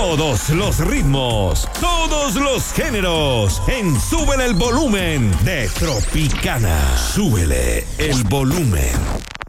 Todos los ritmos, todos los géneros, en Súbele el Volumen de Tropicana. Súbele el volumen.